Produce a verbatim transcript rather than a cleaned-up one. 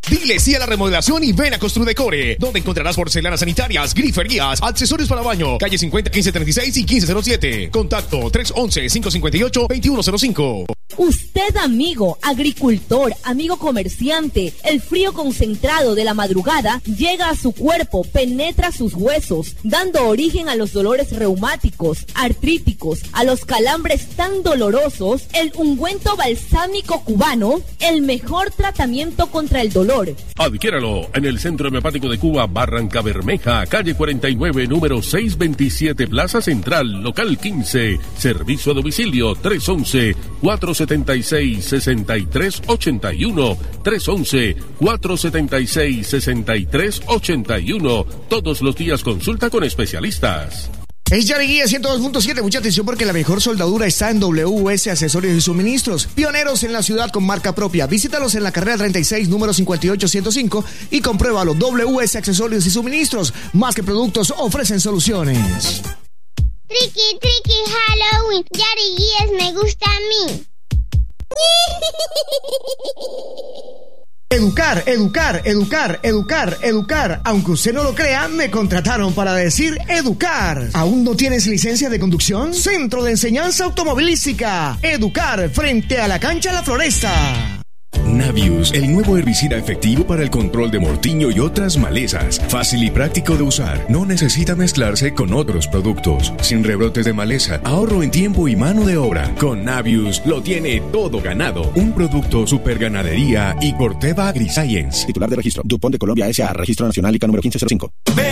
Dile sí a la remodelación y ven a Construdecore, donde encontrarás porcelanas sanitarias, griferías, accesorios para baño. Calle cincuenta, quince treinta y seis y quince cero siete. Contacto tres once, cinco cincuenta y ocho, veintiuno cero cinco. Usted, amigo, agricultor, amigo comerciante, el frío concentrado de la madrugada llega a su cuerpo, penetra sus huesos, dando origen a los dolores reumáticos, artríticos, a los calambres tan dolorosos. El ungüento balsámico cubano, el mejor tratamiento contra el dolor. Adquiéralo en el Centro Homeopático de Cuba, Barranca Bermeja, calle cuarenta y nueve, número seiscientos veintisiete, Plaza Central, local quince. Servicio a domicilio tres once, cuatro setenta y seis, sesenta y tres ochenta y uno. tres once, cuatro setenta y seis, sesenta y tres ochenta y uno. Todos los días consulta con especialistas. Es Yari Guía ciento dos punto siete, mucha atención porque la mejor soldadura está en W S Accesorios y Suministros. Pioneros en la ciudad con marca propia. Visítalos en la carrera treinta y seis, número cincuenta y ocho ciento cinco y compruébalo. W S Accesorios y Suministros. Más que productos, ofrecen soluciones. Tricky, tricky, Halloween. Yari Guías me gusta a mí. Educar, educar, educar, educar, educar. Aunque usted no lo crea, me contrataron para decir educar. ¿Aún no tienes licencia de conducción? Centro de Enseñanza Automovilística. Educar, frente a la cancha La Floresta. Navius, el nuevo herbicida efectivo para el control de mortiño y otras malezas. Fácil y práctico de usar. No necesita mezclarse con otros productos. Sin rebrotes de maleza. Ahorro en tiempo y mano de obra. Con Navius lo tiene todo ganado. Un producto Super Ganadería y Corteva AgriScience. Titular de registro. DuPont de Colombia S A. Registro Nacional I C A número quince cero cinco.